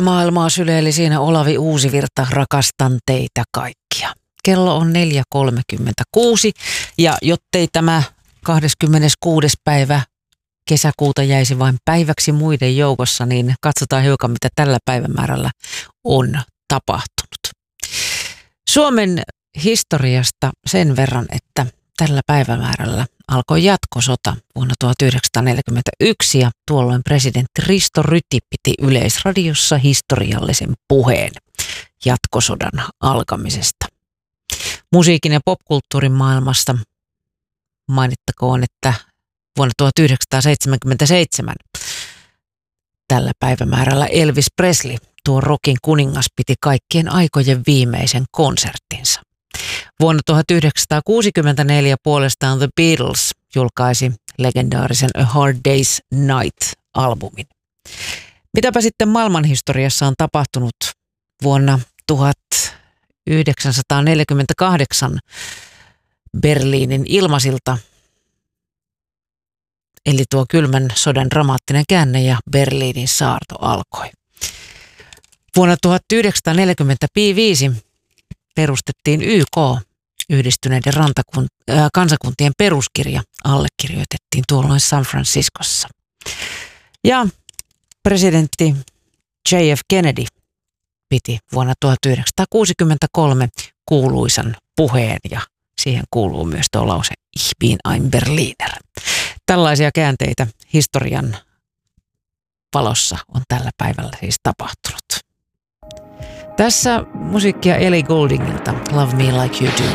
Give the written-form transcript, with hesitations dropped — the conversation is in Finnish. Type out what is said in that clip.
Maailmaa syleili siinä Olavi Uusivirta, rakastan teitä kaikkia. Kello on 4.36 ja jottei tämä 26. päivä kesäkuuta jäisi vain päiväksi muiden joukossa, niin katsotaan hiukan, mitä tällä päivämäärällä on tapahtunut. Suomen historiasta sen verran, että tällä päivämäärällä alkoi jatkosota vuonna 1941 ja tuolloin presidentti Risto Ryti piti Yleisradiossa historiallisen puheen jatkosodan alkamisesta. Musiikin ja popkulttuurin maailmasta mainittakoon, että vuonna 1977 tällä päivämäärällä Elvis Presley, tuo rockin kuningas, piti kaikkien aikojen viimeisen konserttinsa. Vuonna 1964 puolestaan The Beatles julkaisi legendaarisen A Hard Day's Night-albumin. Mitäpä sitten maailmanhistoriassa on tapahtunut vuonna 1948 Berliinin ilmasilta, eli tuo kylmän sodan dramaattinen käänne ja Berliinin saarto alkoi. Vuonna 1945 perustettiin YK, Yhdistyneiden kansakuntien peruskirja, allekirjoitettiin tuolloin San Franciscossa. Ja presidentti J.F. Kennedy piti vuonna 1963 kuuluisan puheen ja siihen kuuluu myös tuo lause Ich bin ein Berliner. Tällaisia käänteitä historian valossa on tällä päivällä siis tapahtunut. Tässä musiikkia Ellie Gouldingilta, Love Me Like You Do.